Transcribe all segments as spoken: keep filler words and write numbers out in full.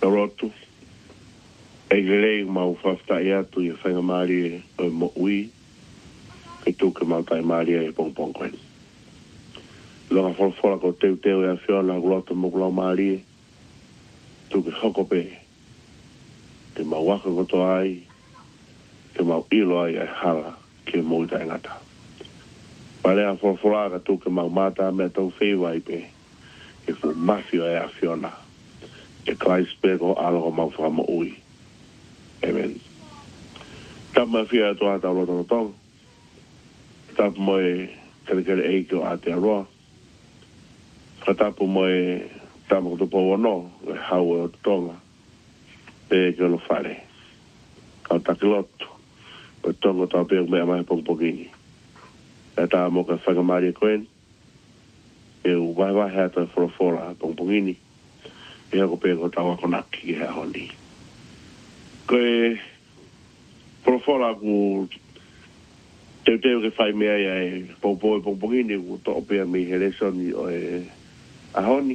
Roto. E lei mau whafta ia tu i whainga maari o mo ui. E tu ke mau tai maari e pong pong koen. Longa whalafola ko teu teu e a whiona gulota mo gulau maari. Tu ke hoko pe. Ke mau waka koto ai. Ke mau ilo ai e hala ke mo i tai ngata. Pare a whalafola ka tu ke mau mata me tau whewai pe. Ke fu mafio e a whiona. Ke Christberg o alo mau whama ui. Amen. Tama fia to ata lo to tong. Tap moe kere kere e ko ate aroa. Fatapu moe tamo to po no, e hau o tonga. E ke lo fare. Ka takiloto. O tonga ta pe me mai pong pogini. E ta mo ka whaka mari koen. E u vai vai hata for fora pong pogini. E ko pe ko tawa konaki e honi. Koe profola ku te te ke fai mea ia e popo e pompongini ku to opea mi helesoni o e ahoni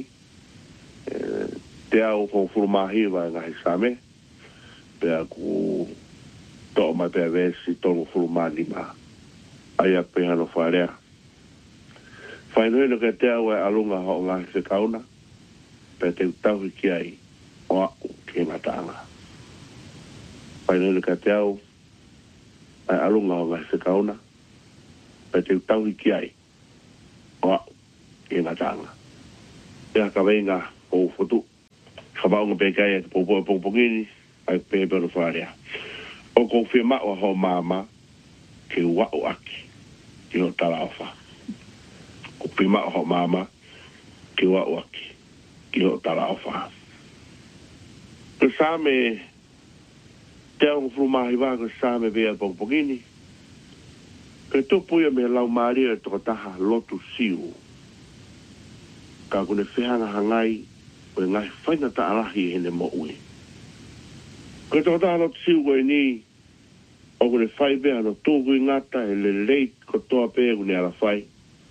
te au ko furmahi wa nga hisame pe ku to mai pe vesi to furmani ma aia pe hano farea fai no ke te au e alunga ho nga se kauna pe te tau ki ai o ke matanga fai no ke te au ai alunga o ngai se kauna pe te tau ki ai o e na tanga e ka venga o fotu kabaunga pe kai e popo popo ngini ai pe pe no faria o ko firma o ho mama ke wa o aki ki o talafa ko firma o ho mama ke wa o aki ki o talafa ko same te au flumahi wa ko same be po pogini ke to puia me lau mari e to taha lotu siu ka kune fehanga hangai o ngai faina ta alahi hene mo ui ke to taha lotu siu ko ni o kune fai be ano tuku ingata e le leit ko toa pe kune ala fai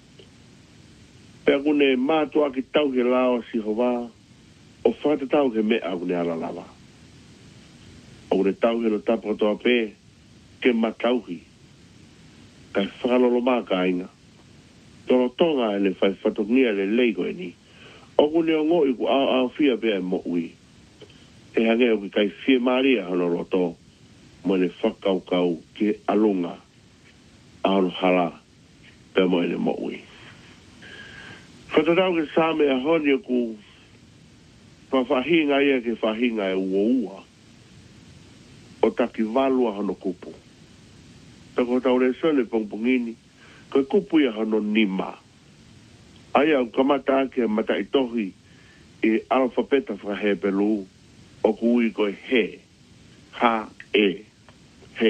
pe kune mātua ki tau ke lao si hova o whata tau ke mea kune ala lava o le tau he no tapo toa pe ke matauhi kai whakalolo maa ka inga toro tonga e le whai whatongia le leigo e ni o kune o ngoi ku au au fia pe e mo ui e hange o ki kai fia maria hano roto mo le whakau kau ke alunga aano hala pe mo e le mo ui whatatau ke same a honi ku whawhahinga ia ke whahinga e ua ua o taki valua hano kupu. Tako tau le sole pongpongini, koe kupu ia hano nima. Aia au kamata ake mata itohi e alfabeta whahe pelu o kui koe he, ha, e, he.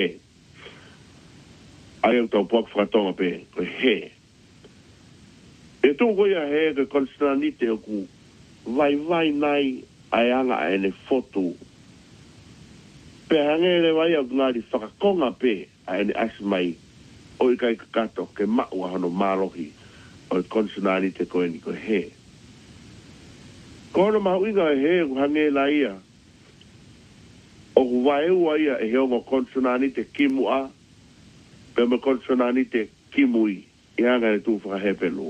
Aia au tau puak whakatonga pe, koe he. E tō koe a he ke konstanite o ku vai vai nai ai anga ene fotu pe hangere vai au ngari whakakonga pe a ene asmai o i kai kakato ke maua hano marohi o i konsonanite koe ni koe he. Kono mahu inga e he ku hangela ia o ku vai ua ia e heongo konsonanite kimu a pe me konsonanite kimui i hanga e tu whakahepelu.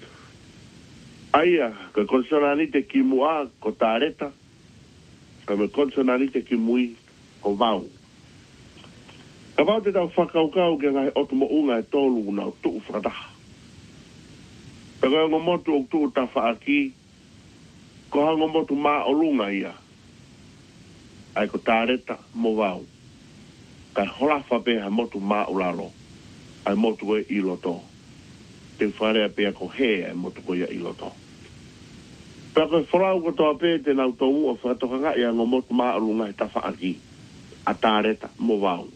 Aia, ka konsonanite kimu a ko tareta pe me konsonanite kimui o vau. Ka vau te tau whakaukau ke ngai otu mo unga e tolu na o tuu whakataha. Pe koe ngomotu o tuu ta whaaki, ko ha ngomotu maa o lunga ia. Ai ko tāreta mo vau. Kai holafa pe ha motu maa o lalo. Ai motu e iloto. Te wharea pe ko he ai motu ko ia iloto. Pe koe wharau ko toa pe te nau tongu o whakatoka ia ngomotu maa o lunga e ta whaaki. A tāreta mo vau.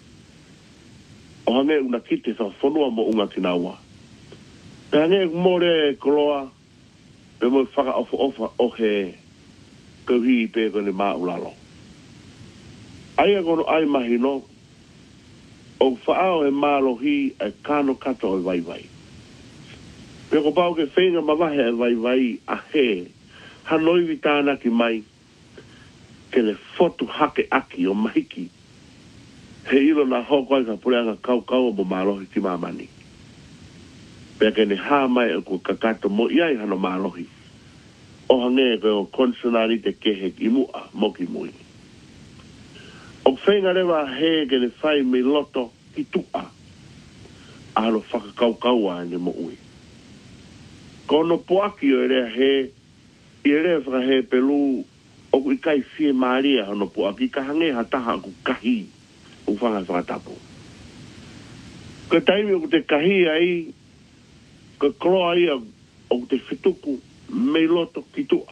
O hange una kite sa whanua mo unga kinaua. Pe hange more e koloa, pe mo whaka ofa ofa o he kauhi pe kone maa ulalo. Aia kono ai mahino, o whaao e mālohi e kano kato e vai vai. Pe ko pau ke whenga mawahe e vai vai a he, hanoi vi tāna ki mai, ke le fotu hake aki o mahiki. He ilo na hoko ai ka pureanga kau kau mo malohi ti mamani. Pea ke ne haa mai e ko kakato mo iai hano malohi. O hange ko o konsonari te kehe ki mua moki mui. O whenga rewa he ke ne whai me loto ki tua. Alo whakakau kau a ne mo ui. Kono poaki o ere he, i ere whaka he pelu o kui kai fie maria hano poaki ka hange hataha ku kahi u whanga whakatapu. Ka taimi o te kahi ai, ka kroa ia o te whituku me loto ki tua.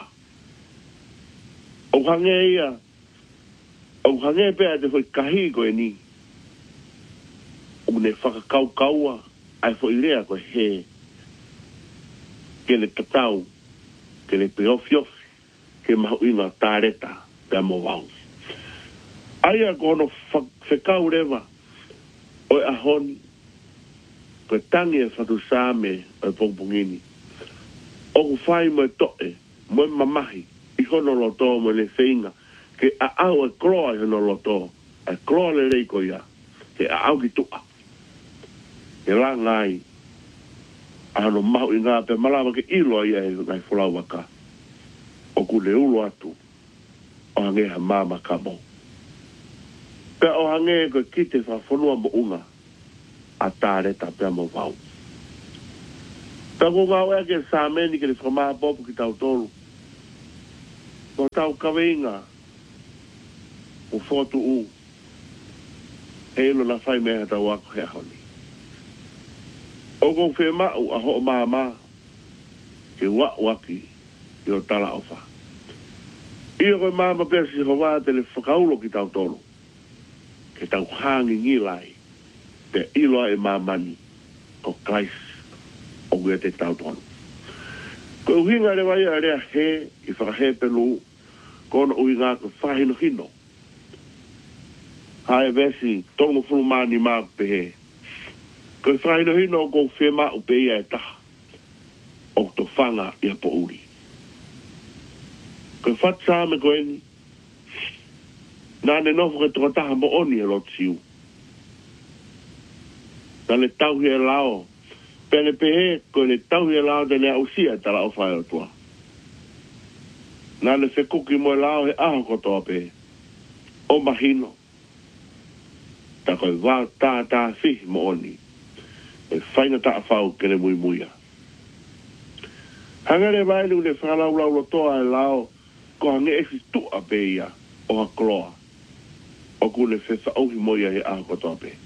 O hange ia, o hange pēa te whai kahi koe ni, o ne whakakau kaua ai fo irea koe he, ke le tatau, ke le peofiofi, ke mahu inga tāreta, pēa mo wau. Aia kono whekau rewa, o e ahoni, koe tangi e whatu sāme o e pongpongini. O ku whai mo e toe, mo e mamahi, i hono loto mo le whainga, ke a au e kroa i hono loto, e kroa le reiko ia, ke a au ki tua. Ke la ngai, ano mahu i ngā pe malawa ke ilo ia e ngai whulau waka. O ku le ulo atu, o hange ha māma ka mo. Pea o hange koe kite whawhonua mo unga, a tāreta pea mo wau. Pea ko ngā wea ke sāmeni ke le whamaa popu ki tau tolu. Ko tau kaweinga, o whotu u, he ilo na whai mea tau wako hea honi. O ko whee mau a ho maa maa, ke wak waki, i o tala o wha. Ia koe maa ma pēr si hoa te le whakaulo ki tau tolu. Ke tau hangi ngilai, te iloa e maa mani, ko Krais, o gua te tau tolu. Ko uhinga le wai a rea he, i whakahe pelu, kono uhinga ko whahino hino. Hae vesi, tongo fulumani maa pehe. Ko whaino hino ko whema upe ia e taha. O to whanga ia po uri. Ko whatsa me ko eni. Nane nofu ke toka taha mo oni e lot siu. Nane tau hi e lao. Pene pehe ko ne tau hi e lao te nea usia tala o whae o tua. Nane se kuki mo e lao he aho kotoa pehe. O mahino. Ta koe wā tā tā fihi mo oni. E whaina ta whau kene mui muia. Hangare vai lu le whalau lau lotoa e lao ko hange e si tua pe ia o ha kloa. O ku le whewha auhi moia he aho kotoa pe.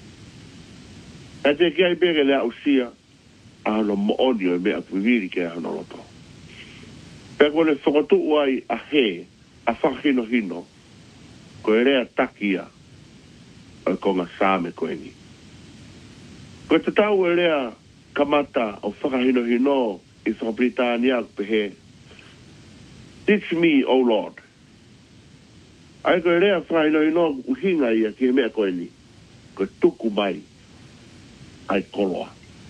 E te kia i pere le au sia a hano mooni o e mea kuiviri ke a hano loto. Pe ko le whakatu uai a he a whakahino hino ko e rea takia o e konga sāme ko e ni. Ko te tau e rea kamata o whakahino hino i Whakabritania pehe. Teach me, O Lord. Ai ko e rea whakahino hino uhinga ia ki he mea koe ni. Ko tuku mai ai koloa.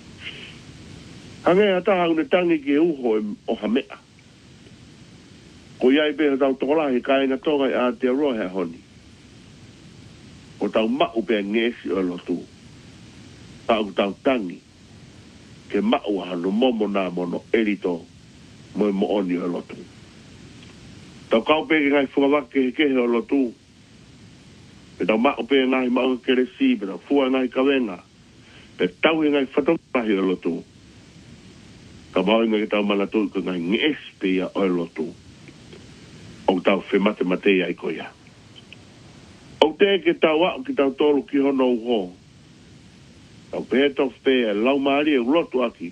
Hange hata haune tangi ki uho o hamea. Ko iai pehe tau tokolahi ka inga tonga i a te aroa hea honi. Ko tau mau pea ngesi o lotu. Tau tau tangi, ke mau hano momo nā mono erito mo e mo oni o lotu. Tau kau peke ngai whakawake he kehe o lotu. Pe tau mau peke ngai mau kere si, pe tau fua ngai kawenga. Pe tau he ngai whatomahi o lotu. Ka mau ngai tau manatu ka ngai ngesi pe ia o lotu. O tau whemate mate ai koia. O te ke tau au ki tau tolu ki hono uho. Au peto fe lau mari e lotu aki.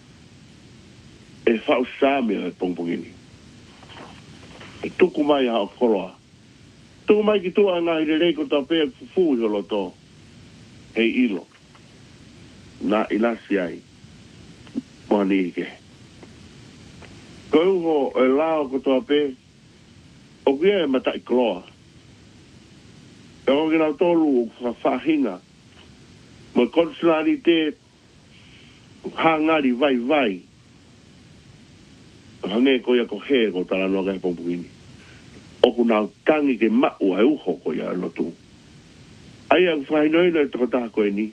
E whau sāme e pongpongini. E tuku mai a o koroa. Tuku mai ki tua ngā hire reiko tau pēa fufu i o loto. Hei ilo. Nā ilasi ai. Moani ike. Ko uho e lao ko tua pē. O kia e matai kloa. E o kina tolu o whahinga. Mo konsulari te hangari vai vai. Hange ko ia ko he ko tala noa kai pongpongini. o kuna tangi ke mau ai uho ko ia lotu. Ai ang whainoi na toko taha koe ni.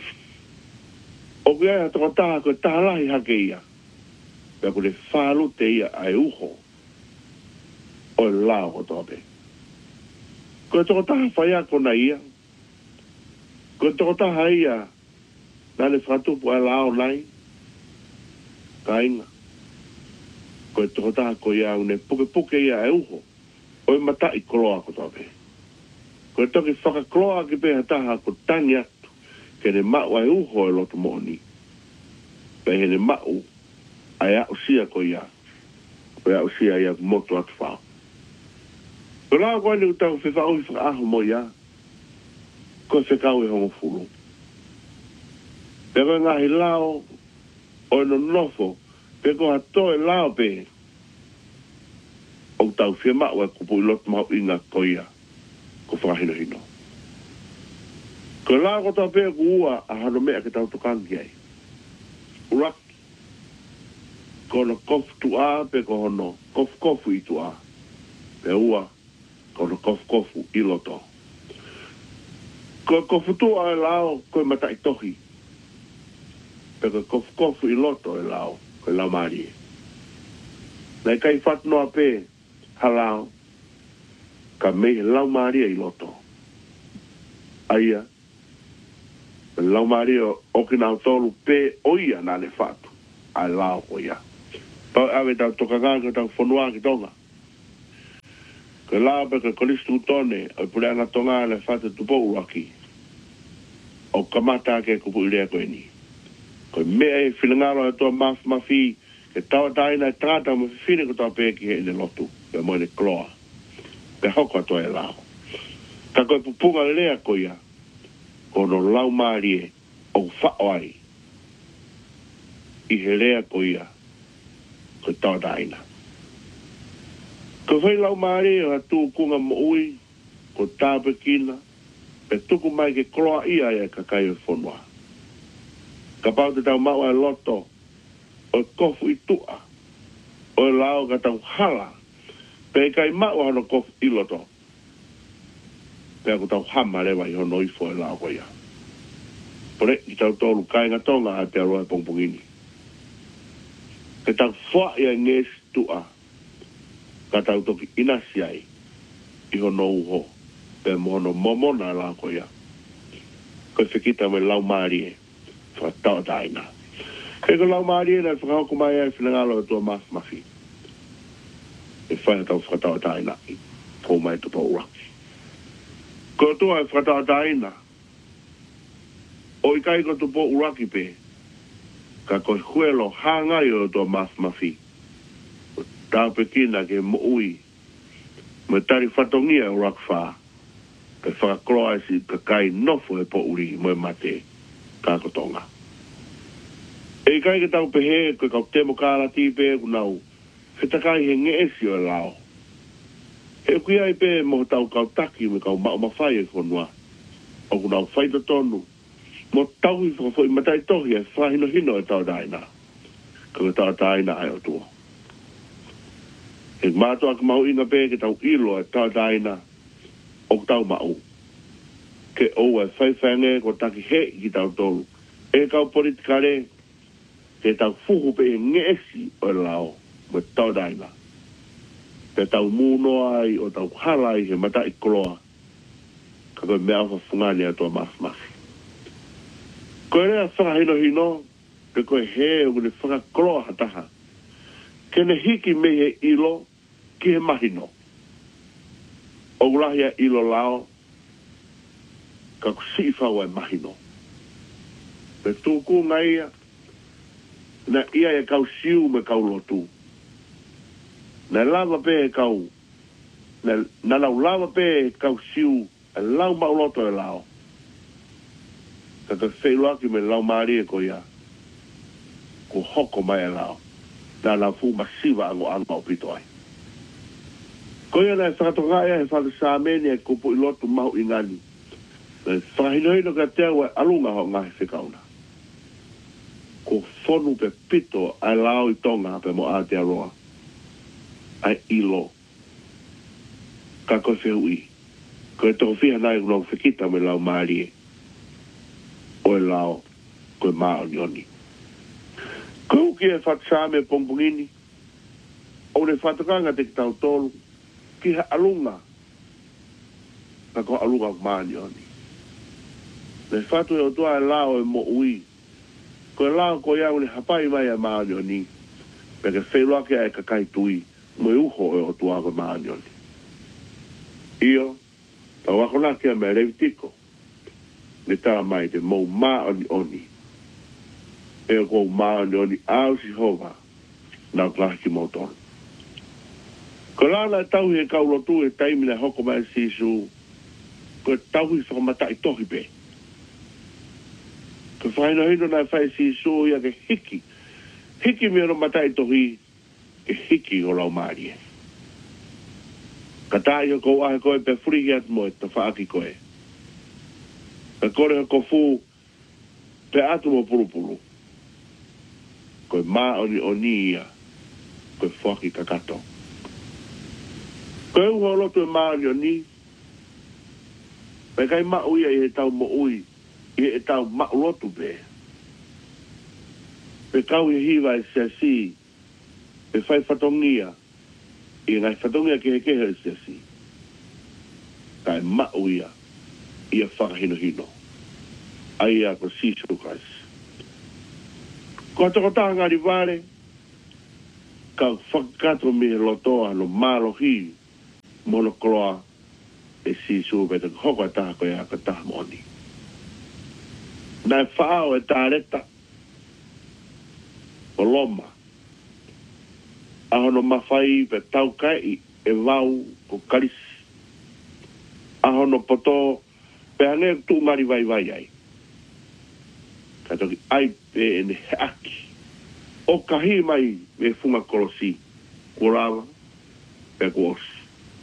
O kia toko taha koe taha lahi hake ia. Pea kule whalu te ia ai uho. O e lao ko tope. Koe toko taha whaia kona ia. Koe toko taha ia. Nane whatupu ai lao nai. Ka inga. Koe toko taha koe ia une puke puke ia ai uho. O e matai koloa ko tope. Koe toki whakakloa ki peha taha ko tangi atu. Ke ne mau ai uho e loto mooni. Pea he ne mau ai au sia ko ia. Koe au sia ia moto atu whao. Ko lao koe ni utau whiwhau i whakaaho mo ia. Koe whikau e hongo fulu. Pea koe ngahi lao o no nofo. Pea koe hatoe lao pe. O tau whia mau e kupu i loto mau inga ko ia. Ko whakahino hino. Ko lao ko tau pea ku ua a hano mea ke tau tukangi ai. Uraki. Ko no kofu tu a pe ko hono kofu kofu i tu a. Pe ua. Ko no kofu kofu i loto. Ko kofu tu a e lao ko e mata i tohi. Pe ko kofu kofu i loto e lao. Ko e lao maari. Nai kai whatu noa pe halao. Ka mehe lau maari i loto. Aia. Lau maari o ki nao tolu pe oia nane whatu. Ai lao ko ia. Pau awe tau toka nganga tau whanua ki tonga. Ka lao pe ka kolistu tone o pule anga tonga le whatu tupo uraki. O kamata ke kupu ilea koe ni. Koe mea e whilangalo e toa maf mafi ke tawa taina e tata ma whine ko tau peki he ine lotu. Pe moe ne kloa. Pe hoko atoa e lao. Ka koe pupunga lea ko ia. Kono lau maari o whao ai. I he lea ko ia. Ko tau daina. Ko whai lau maari o hatu kunga mo ui. Ko tāpe kina. Pe tuku mai ke kroa ia ia ka kai o whanua. Ka pau te tau mau ai loto. O kofu i tua. O e lao ka tau hala. Pe kai mau hano kofu i loto. Pe ako tau hama rewa i hono ifo e lao ko ia. Pore, i tau tolu kai ngā tonga a te aroa pongpongini. Ke tau wha ia nges tua. Ka tau toki inasi ai. I hono uho. Pe mohono momona la ko ia. Ko whikita me lau maari e. Wha tau taina. Ke ko lau maari e na whakauku mai ai whinangalo e tua mas mafi. E whaia tau whakatau taina. Pō mai tupa uraki. Ko tua e whakatau taina. O i kai ko tupo uraki pe. Ka koe huelo hangai o tua mas mafi. Tau pekina ke mo ui. Me tari whatongia o rakwha. Pe whakakroa si ka kai nofo e po uri mo e mate. Ka kotonga. E kai ke tau pehe koe kau temo kāla tipe kunau. Whitakai he nge esi o lao. E kui ai pe mo tau kau taki me kau mao mawhai e whanua. O kunau whaita tonu. Mo tau i whakafo i matai tohi e whahino hino e tau daina. Ka me tau daina ai o tua. E mātua ka mau inga pe ke tau ilo e tau daina o tau mau. Ke o e whaiwhange ko taki he ki tau tolu. E kau politikare ke tau fuhu pe e ngesi o e lao me tau daina. Pe tau muno ai o tau halai he matai koloa. Ka koe mea whafungani a tua mafmafi. Koe rea whakahino hino, ke koe he o ne whakakoloa hataha. Ke ne hiki me he ilo, ki he mahino. O urahia ilo lao, ka kusi whau e mahino. Pe tūku ngai na ia e kau siu me kau lotu. Na lava pe e kau, na, na lau lava pe e kau siu, e lau mauloto e lao. Ka ka whailuaki me lau maari e ko ia. Ko hoko mai e lao. Na lau fu masiva ango ango o pito ai. Ko ia na e whakatonga ea e whale sa meni e kupu i lotu mahu i ngani. Na e whahinohino ka te awa alunga ho ngahi whikauna. Ko whonu pe pito ai lao i tonga pe mo Aotearoa. Ai ilo. ka koe whiui. Koe toko whia nai unau whikita me lau maari o e lao koe maa oni oni. Koe uki e whatsa me pongpongini, o ne whatakanga te tau tolu, ki ha alunga, ka ko alunga maa oni oni. Ne whatu e o tua e lao e mo ui, ko e lao ko iau ne hapai mai a maa oni oni, me ke whelua ke e kakai tui, mo e uho e o tua ko maa oni oni. Io, tau wakona kia me revitiko, ne tala mai te mo maa oni oni, e o kou maa oni oni au si hova, na klahi ki moton. Ko lana e tau he kaulotu e taimina hoko mai sisu, ko e tau hi whakamata i tohi pe. Ko whaino hino na whai sisu ia ke hiki, hiki mea no mata i tohi, ke hiki o lau maari e. Ka tai o kou ahe koe pe frigi at mo e ta whaaki koe. Ka kore o ko fu pe atu mo purupuru. Koe maa oni oni ia, koe whaki kakato. Koe uho lotu e maa oni oni, pe kai maa uia i e tau mo ui, i e tau maa lotu pe. Pe kau i hiwa e sia si, pe whai whatongia, i ngai whatongia ke he kehe e sia si. Kai maa uia, i a whakahino hino. Ai a ko sisu kais. Ko toko taha ngari vare, ka whakato me lotoa no malo hi, mono koloa e sisu pe te hoko e taha koe a ka taha moni. Nai whaao e tāreta, o loma, ahono mawhai pe tau kai e vau ko karisi. Ahono poto pe ane tu ngari vai vai ai. Ka toki ai pe ene aki. O kahi mai me funga kolosi, kurawa, pe kuosi.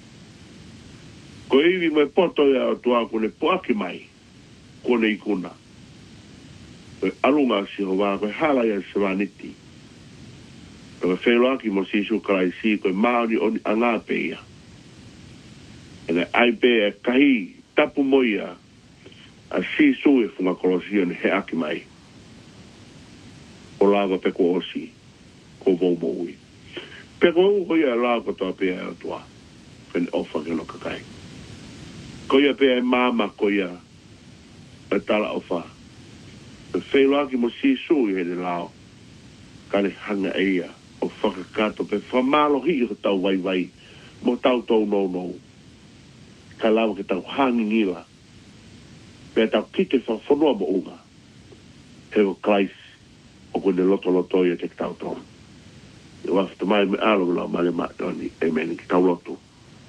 Ko iwi me poto ia o tua kone poaki mai, kone ikuna. Koe alunga si ho wā, koe hala ia se waniti. Koe whelo aki mo si su karai si, koe maori o anga pe ia. Ene ai pe e kahi tapu moia, a si su e funga kolosi ane he aki mai. O lava pe ko osi, ko vau moui. Pe ko hoi a lava toa pe e o tua, pen ofa ke no kakai. Ko ia pe e mama ko ia, e tala ofa. Pe whelo aki mo si su i he lao, kane hanga e ia, o whakakato pe whamalo hi i tau vai vai, mo tau tau no no. Ka lava ke tau hangi ngila, pe tau kite whawhanua mo unga, he o klais, o kone loto loto ia te tau tau. I wafta mai me alo lau male matoni, e meni ki tau loto.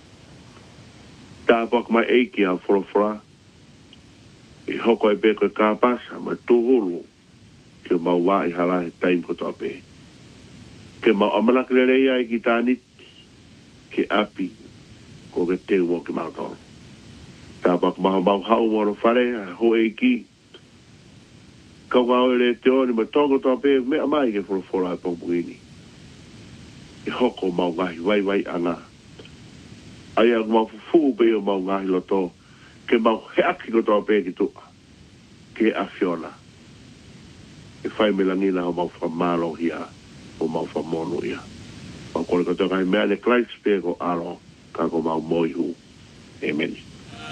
Tā pak mai eiki a whorofora, i hoko e beko e kāpasa, mai tūhulu, ke mau wā i hala he taim koto ape. Ke mau amanakere reia i ki tāniti, ke api, ko ke te uo ke mau tō. Tā pak maha mau hau moro whare, ho eiki, kau ngau e le te oni, mai tōko tō ape, mea mai ke whorofora e pōpuini. I hoko mau ngahi vai vai anga. Ai ang mau fufu pe o mau ngahi loto, ke mau heaki koto ape ki tua, ke a fiona. E whai me langina o mau whamalo hia, o mau whamono ia. Mau kore koto kai mea le klaispe ko aro, ka ko mau moihu. Amen.